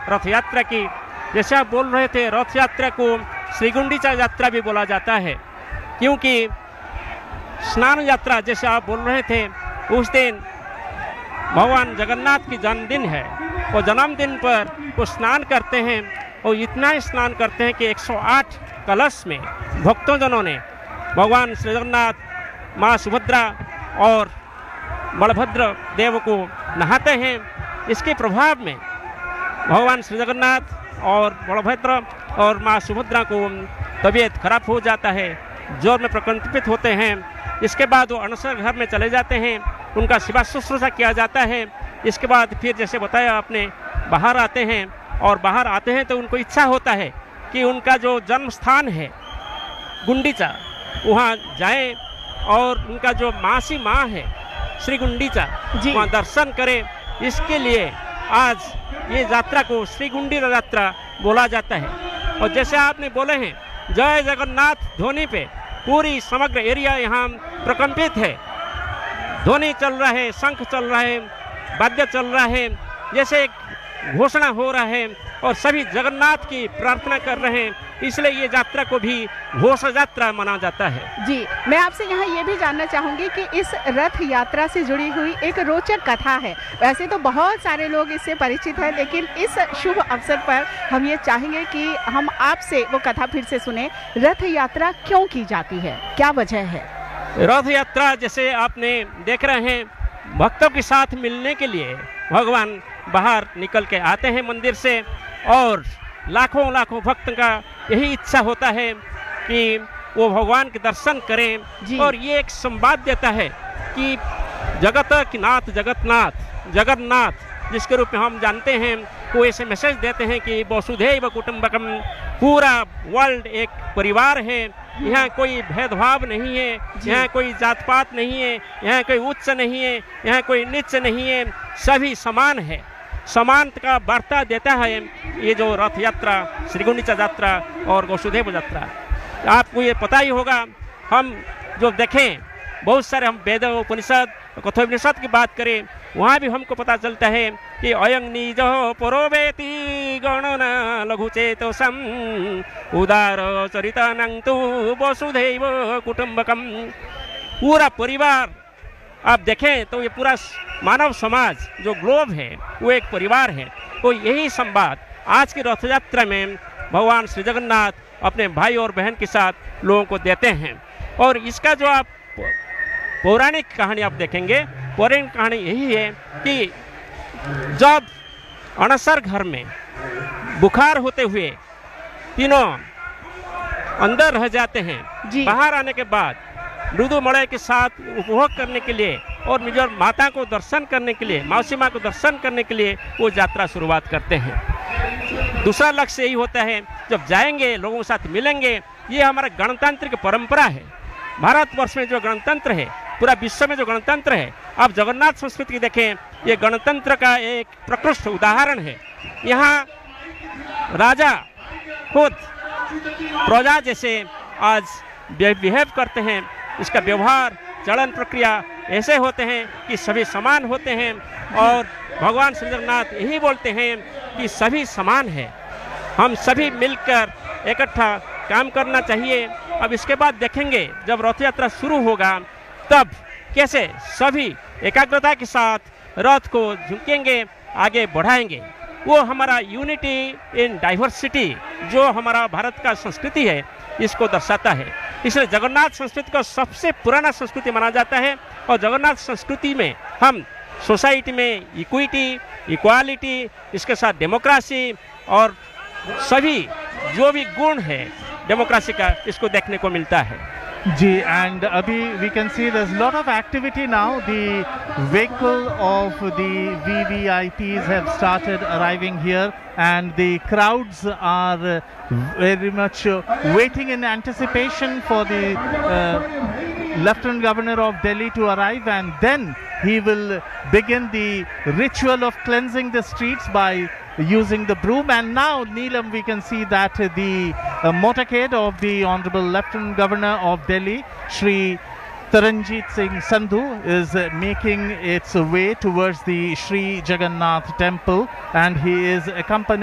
रथ यात्रा की। जैसे आप बोल रहे थे, रथ यात्रा को श्री गुंडीचा यात्रा भी बोला जाता है, क्योंकि स्नान यात्रा जैसे आप बोल रहे थे, उस दिन भगवान जगन्नाथ की जन्मदिन है। वो जन्मदिन पर वो स्नान करते हैं और इतना ही स्नान करते हैं कि 108 कलश में भक्तजनों ने भगवान श्री जगन्नाथ, माँ सुभद्रा और बलभद्र देव को नहाते हैं। इसके प्रभाव में भगवान श्री जगन्नाथ और बलभद्र और माँ सुभद्रा को तबीयत खराब हो जाता है, जोर में प्रकंपित होते हैं। इसके बाद वो अनसर घर में चले जाते हैं, उनका सेवा शुश्रूषा किया जाता है। इसके बाद फिर जैसे बताया आपने, बाहर आते हैं और बाहर आते हैं तो उनको इच्छा होता है कि उनका जो जन्म स्थान है गुंडीचा, वहाँ जाएं और उनका जो मासी माँ है श्री गुंडीचा, वहाँ दर्शन करें। इसके लिए आज ये यात्रा को श्री गुंडीचा यात्रा बोला जाता है। और जैसे आपने बोले हैं, जय जगन्नाथ ध्वनि पे पूरी समग्र एरिया यहाँ प्रकंपित है। ध्वनि चल रहा है, शंख चल रहा है, वाद्य चल रहा है, जैसे एक घोषणा हो रहा है और सभी जगन्नाथ की प्रार्थना कर रहे हैं। इसलिए ये यात्रा को भी घोष यात्रा माना जाता है। जी, मैं आपसे यहाँ ये भी जानना चाहूँगी कि इस रथ यात्रा से जुड़ी हुई एक रोचक कथा है। वैसे तो बहुत सारे लोग इससे परिचित हैं, लेकिन इस शुभ अवसर पर हम ये चाहेंगे कि हम आपसे वो कथा फिर से सुने। रथ यात्रा क्यों की जाती है, क्या वजह है? रथ यात्रा जैसे आपने देख रहे हैं, भक्तों के साथ मिलने के लिए भगवान बाहर निकल के आते हैं मंदिर से, और लाखों लाखों भक्त का यही इच्छा होता है कि वो भगवान के दर्शन करें। और ये एक संवाद देता है कि जगत की नाथ जगन्नाथ, जगन्नाथ जिसके रूप में हम जानते हैं, वो ऐसे मैसेज देते हैं कि वसुधैव कुटुंबकम, पूरा वर्ल्ड एक परिवार है। यहाँ कोई भेदभाव नहीं है, यहाँ कोई जात पात नहीं है, यहाँ कोई उच्च नहीं है, यहाँ कोई नीच नहीं है, सभी समान है। समानता का वार्ता देता है ये जो रथ यात्रा, श्री गुंडीचा यात्रा और वसुधैव यात्रा। आपको ये पता ही होगा, हम जो देखें बहुत सारे, हम वेद उपनिषद कथोपनिषद की बात करें, वहाँ भी हमको पता चलता है कि अयं निजो परोवेति गणना लघुचेतसम उदार चरितानं तु वसुधैव कुटुंबकम। पूरा परिवार आप देखें तो ये पूरा मानव समाज जो ग्लोब है वो एक परिवार है। तो यही संवाद आज की रथ यात्रा में भगवान श्री जगन्नाथ अपने भाई और बहन के साथ लोगों को देते हैं। और इसका जो आप पौराणिक कहानी आप देखेंगे, पौराणिक कहानी यही है कि जब अनसर घर में बुखार होते हुए तीनों अंदर रह जाते हैं, बाहर आने के बाद मृदु मड़ई के साथ उपभोग करने के लिए और निज माता को दर्शन करने के लिए, मौसी माँ को दर्शन करने के लिए वो यात्रा शुरुआत करते हैं। दूसरा लक्ष्य यही होता है, जब जाएंगे लोगों के साथ मिलेंगे। ये हमारा गणतांत्रिक परंपरा है। भारतवर्ष में जो गणतंत्र है, पूरा विश्व में जो गणतंत्र है, आप जगन्नाथ संस्कृति की देखें, ये गणतंत्र का एक प्रकृष्ट उदाहरण है। यहाँ राजा खुद प्रजा जैसे आज बिहेव करते हैं। इसका व्यवहार, चलन प्रक्रिया ऐसे होते हैं कि सभी समान होते हैं। और भगवान श्री जगन्नाथ यही बोलते हैं कि सभी समान है, हम सभी मिलकर इकट्ठा काम करना चाहिए। अब इसके बाद देखेंगे जब रथ यात्रा शुरू होगा तब कैसे सभी एकाग्रता के साथ रथ को झुकेंगे, आगे बढ़ाएंगे। वो हमारा यूनिटी इन डाइवर्सिटी जो हमारा भारत का संस्कृति है, इसको दर्शाता है। इसलिए जगन्नाथ संस्कृति को सबसे पुराना संस्कृति माना जाता है। और जगन्नाथ संस्कृति में हम सोसाइटी में इक्विटी, इक्वालिटी, इसके साथ डेमोक्रेसी और सभी जो भी गुण है डेमोक्रेसी का, इसको देखने को मिलता है। जी, and Abhi, we can see there's a lot of activity now. The vehicle of the VVIPs have started arriving here, and the crowds are very much waiting in anticipation for the Lieutenant Governor of Delhi to arrive, and then he will begin the ritual of cleansing the streets by using the broom. And now, Neelam, we can see that the motorcade of the Honorable Lieutenant Governor of Delhi, Shri Taranjit Singh Sandhu, is making its way towards the Shri Jagannath temple, and he is accompanied